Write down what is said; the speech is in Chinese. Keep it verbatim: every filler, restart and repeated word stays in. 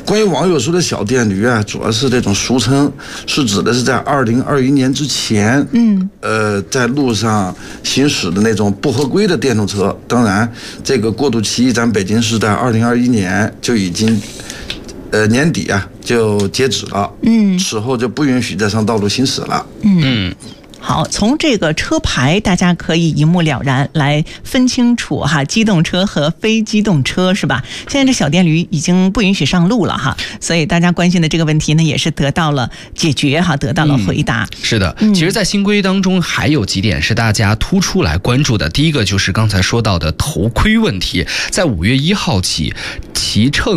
关于网友说的小电驴啊，主要是这种俗称，是指的是在二零二一年之前，嗯，呃，在路上行驶的那种不合规的电动车。当然，这个过渡期咱北京市在二零二一年就已经，呃，年底啊就截止了，嗯，此后就不允许再上道路行驶了， 嗯。好，从这个车牌大家可以一目了然来分清楚哈，机动车和非机动车是吧？现在这小电驴已经不允许上路了哈，所以大家关心的这个问题呢也是得到了解决哈，得到了回答。 嗯、是的，其实在新规当中还有几点是大家突出来关注的。第一个就是刚才说到的头盔问题，在五月一号起，骑乘